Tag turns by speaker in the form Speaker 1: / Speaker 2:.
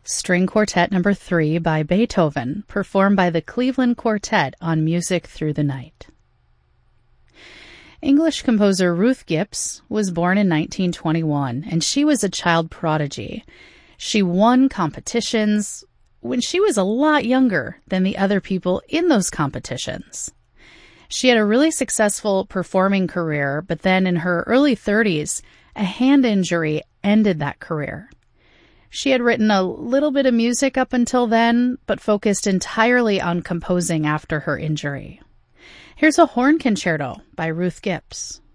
Speaker 1: String Quartet No. 3 by Beethoven, performed by the Cleveland Quartet on Music Through the Night. English composer Ruth Gibbs was born in 1921, and she was a child prodigy. She won competitions when she was a lot younger than the other people in those competitions. She had a really successful performing career, but then in her early 30s, a hand injury ended that career. She had written a little bit of music up until then, but focused entirely on composing after her injury. Here's a horn concerto by Ruth Gibbs.